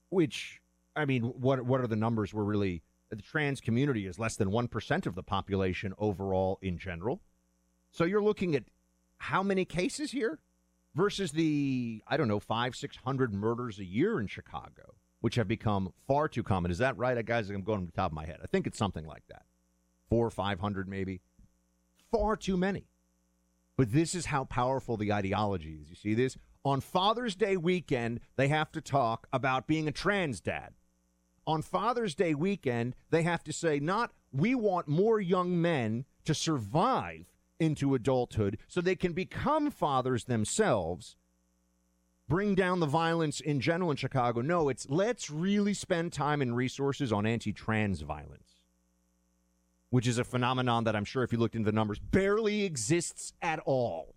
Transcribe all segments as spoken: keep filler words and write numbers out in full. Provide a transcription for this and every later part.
which, I mean, what what are the numbers? We're really, the trans community is less than one percent of the population overall in general. So you're looking at how many cases here versus the, I don't know, five, six hundred murders a year in Chicago, which have become far too common. Is that right, guys? I'm going to the top of my head. I think it's something like that. Four or five hundred maybe. Far too many. But this is how powerful the ideology is. You see this? On Father's Day weekend, they have to talk about being a trans dad. On Father's Day weekend, they have to say, not, we want more young men to survive into adulthood so they can become fathers themselves, bring down the violence in general in Chicago. No, it's let's really spend time and resources on anti-trans violence, which is a phenomenon that I'm sure if you looked into the numbers, barely exists at all.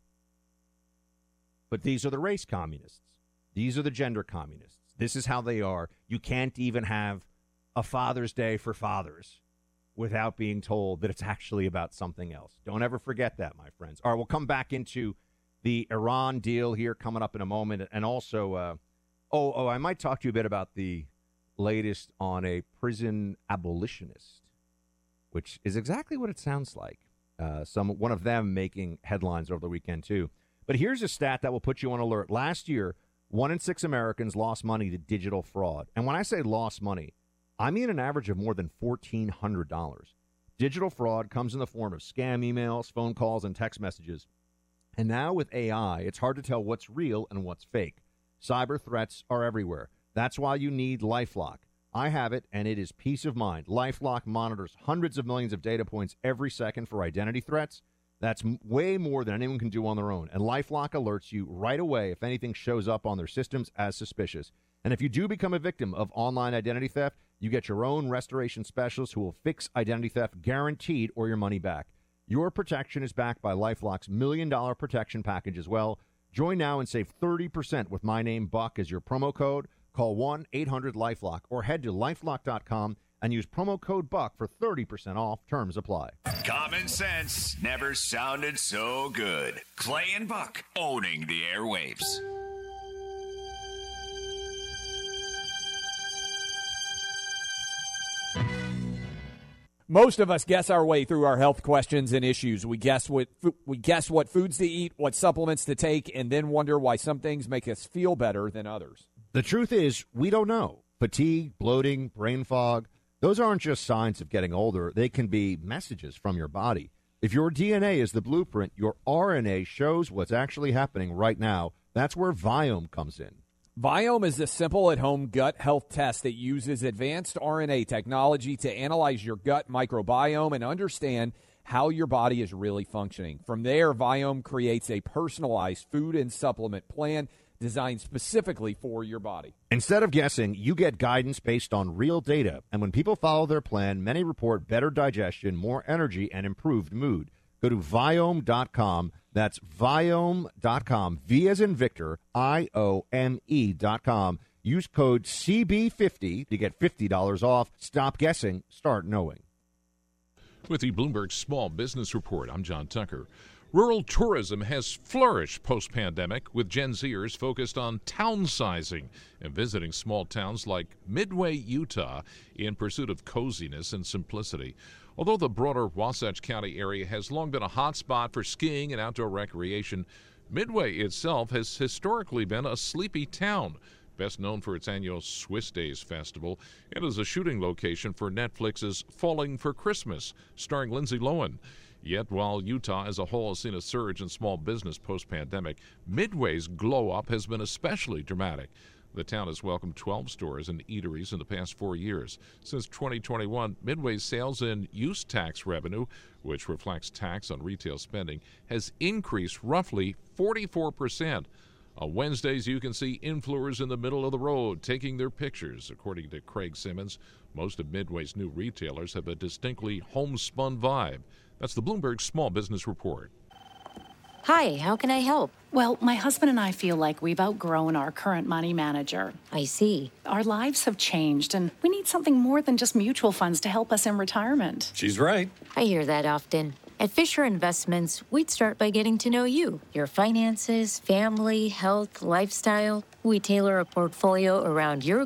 But these are the race communists. These are the gender communists. This is how they are. You can't even have a Father's Day for fathers without being told that it's actually about something else. Don't ever forget that, my friends. All right, we'll come back into the Iran deal here coming up in a moment. And also, uh, oh, oh, I might talk to you a bit about the latest on a prison abolitionist, which is exactly what it sounds like. Uh, some one of them making headlines over the weekend, too. But here's a stat that will put you on alert. Last year, one in six Americans lost money to digital fraud. And when I say lost money, I mean an average of more than fourteen hundred dollars. Digital fraud comes in the form of scam emails, phone calls, and text messages. And now with A I, it's hard to tell what's real and what's fake. Cyber threats are everywhere. That's why you need LifeLock. I have it, and it is peace of mind. LifeLock monitors hundreds of millions of data points every second for identity threats. That's m- way more than anyone can do on their own. And LifeLock alerts you right away if anything shows up on their systems as suspicious. And if you do become a victim of online identity theft, you get your own restoration specialist who will fix identity theft guaranteed or your money back. Your protection is backed by LifeLock's million dollar protection package as well. Join now and save thirty percent with my name, Buck, as your promo code. Call one eight hundred LifeLock or head to lifelock dot com and use promo code Buck for thirty percent off. Terms apply. Common sense never sounded so good. Clay and Buck owning the airwaves. Most of us guess our way through our health questions and issues. We guess what we guess what foods to eat, what supplements to take, and then wonder why some things make us feel better than others. The truth is, we don't know. Fatigue, bloating, brain fog, those aren't just signs of getting older. They can be messages from your body. If your D N A is the blueprint, your R N A shows what's actually happening right now. That's where Viome comes in. Viome is a simple at-home gut health test that uses advanced R N A technology to analyze your gut microbiome and understand how your body is really functioning. From there, Viome creates a personalized food and supplement plan designed specifically for your body. Instead of guessing, you get guidance based on real data. And when people follow their plan, many report better digestion, more energy, and improved mood. Go to Viome dot com. That's Viome dot com. V as in Victor, I O M E dot com. Use code C B fifty to get fifty dollars off. Stop guessing. Start knowing. With the Bloomberg Small Business Report, I'm John Tucker. Rural tourism has flourished post-pandemic, with Gen Zers focused on town sizing and visiting small towns like Midway, Utah, in pursuit of coziness and simplicity. Although the broader Wasatch County area has long been a hot spot for skiing and outdoor recreation, Midway itself has historically been a sleepy town, best known for its annual Swiss Days Festival, and as a shooting location for Netflix's Falling for Christmas, starring Lindsay Lohan. Yet, while Utah as a whole has seen a surge in small business post-pandemic, Midway's glow-up has been especially dramatic. The town has welcomed twelve stores and eateries in the past four years. Since twenty twenty-one, Midway's sales and use tax revenue, which reflects tax on retail spending, has increased roughly forty-four percent. On Wednesdays, you can see influencers in the middle of the road taking their pictures. According to Craig Simmons, most of Midway's new retailers have a distinctly homespun vibe. That's the Bloomberg Small Business Report. Hi, how can I help? Well, my husband and I feel like we've outgrown our current money manager. I see. Our lives have changed, and we need something more than just mutual funds to help us in retirement. She's right. I hear that often. At Fisher Investments, we'd start by getting to know you, your finances, family, health, lifestyle. We tailor a portfolio around your